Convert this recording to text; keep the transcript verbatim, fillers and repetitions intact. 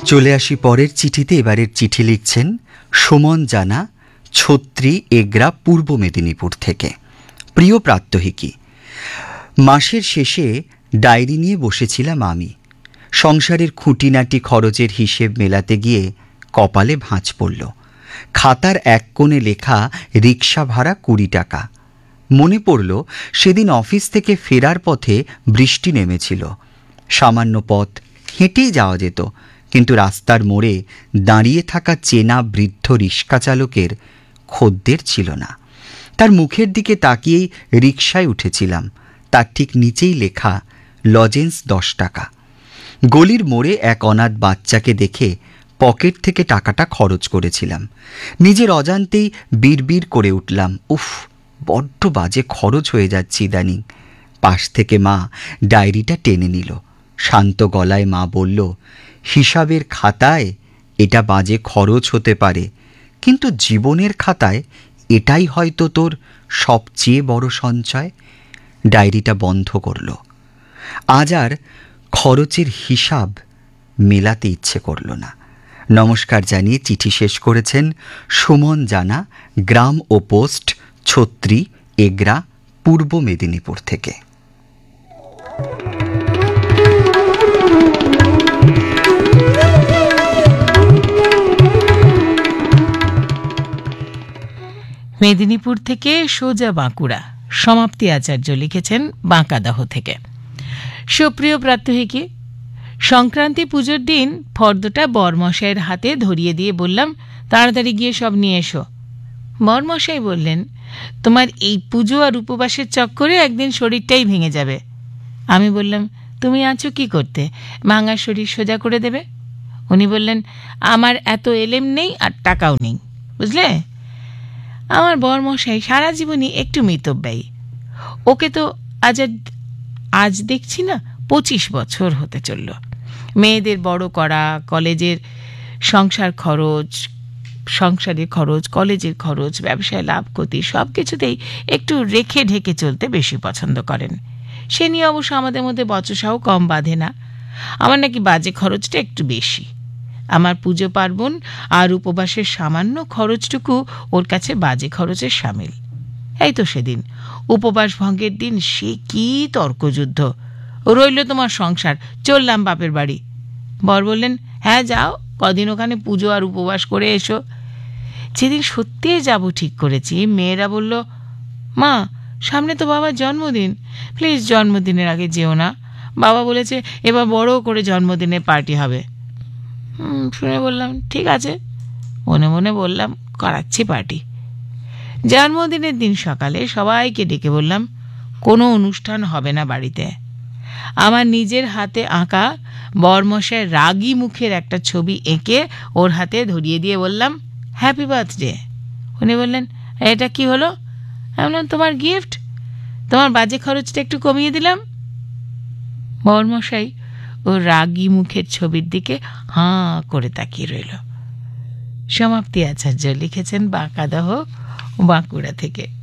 চলে আসি পরের চিঠিতে। এবারের চিঠি লিখছেন সুমন জানা, ছত্রি, এগরা, পূর্ব মেদিনীপুর থেকে। প্রিয় প্রাত্যহিকী, মাসের শেষে ডায়েরি নিয়ে বসেছিলাম আমি। সংসারের খুঁটিনাটি খরচের হিসেব মেলাতে গিয়ে কপালে ভাঁজ পড়ল। খাতার এক কোণে লেখা রিক্সা ভাড়া কুড়ি টাকা। মনে পড়ল সেদিন অফিস থেকে ফেরার পথে বৃষ্টি নেমেছিল। সামান্য পথ হেঁটেই যাওয়া যেত, কিন্তু রাস্তার মোড়ে দাঁড়িয়ে থাকা চেনা বৃদ্ধ রিক্সা চালকের খদ্দের ছিল না। তার মুখের দিকে তাকিয়েই রিকশায় উঠেছিলাম। তার ঠিক নিচেই লেখা লজেন্স দশ টাকা। গলির মোড়ে এক অনাথ বাচ্চাকে দেখে পকেট থেকে টাকাটা খরচ করেছিলাম। নিজের অজান্তেই বিড়বিড় করে উঠলাম, উফ, বড্ড বাজে খরচ হয়ে যাচ্ছে ইদানিং। পাশ থেকে মা ডায়েরিটা টেনে নিল। শান্ত গলায় মা বলল, হিসাবের খাতায় এটা বাজে খরচ হতে পারে, কিন্তু জীবনের খাতায় এটাই হয়তো তোর সবচেয়ে বড় সঞ্চয়। ডায়েরিটা বন্ধ করল। আজ আর খরচের হিসাব মেলাতে ইচ্ছে করল না। নমস্কার জানিয়ে চিঠি শেষ করেছেন সুমন জানা, গ্রাম ও পোস্ট ছত্রি, এগরা, পূর্ব মেদিনীপুর থেকে। মেদিনীপুর থেকে সোজা বাঁকুড়া সমাপ্তি আচার্য লিখেছেন বাঁকাদাহ থেকে। সুপ্রিয় প্রাত্যহিকী, সংক্রান্তি পুজোর দিন ফর্দটা বরমশাইয়ের হাতে ধরিয়ে দিয়ে বললাম, তাড়াতাড়ি গিয়ে সব নিয়ে এসো। বরমশাই বললেন, তোমার এই পুজো আর উপবাসের চক্করে একদিন শরীরটাই ভেঙে যাবে। আমি বললাম, তুমি আছো কি করতে, ভাঙা শরীর সোজা করে দেবে? উনি বললেন, আমার এত এলেম নেই আর টাকাও নেই, বুঝলে। আমার বরমশাই সারা জীবনই একটু মিতব্যয়ী। ওকে তো আজ আজ দেখছি না পঁচিশ বছর হতে চলল। মেয়েদের বড় করা, কলেজের সংসার খরচ, সংসারের খরচ, কলেজের খরচ, ব্যবসায় লাভ ক্ষতি সব কিছুতেই একটু রেখে ঢেকে চলতে বেশি পছন্দ করেন। সে নিয়ে অবশ্য আমাদের মধ্যে বচসাও কম বাঁধে না। আমার নাকি বাজে খরচটা একটু বেশি। আমার পুজো পার্বণ আর উপবাসের সামান্য খরচটুকু ওর কাছে বাজে খরচের সামিল। এই তো সেদিন উপবাস ভঙ্গের দিন সে কি তর্কযুদ্ধ। রইল তোমার সংসার, চললাম বাপের বাড়ি। বর বললেন, হ্যাঁ যাও, কদিন ওখানে পুজো আর উপবাস করে এসো। যেদিন সত্যিই যাব ঠিক করেছি, মেয়েরা বলল, মা সামনে তো বাবার জন্মদিন, প্লিজ জন্মদিনের আগে যেও না। বাবা বলেছে এবার বড় করে জন্মদিনের পার্টি হবে। শুনে বললাম, ঠিক আছে। মনে মনে বললাম, করাচ্ছি পার্টি। জন্মদিনের দিন সকালে সবাইকে ডেকে বললাম, কোনো অনুষ্ঠান হবে না বাড়িতে। আমার নিজের হাতে আঁকা বরমশাই রাগী মুখের একটা ছবি এঁকে ওর হাতে ধরিয়ে দিয়ে বললাম, হ্যাপি বার্থডে। উনি বললেন, এটা কি হলো? আমি বললাম, তোমার গিফট, তোমার বাজে খরচটা একটু কমিয়ে দিলাম। বরমশাই ও রাগী মুখের ছবির দিকে হাঁ করে তাকিয়ে রইল। সমাপ্তি আচার্য লিখেছেন বাঁকাদাহ, বাঁকুড়া থেকে।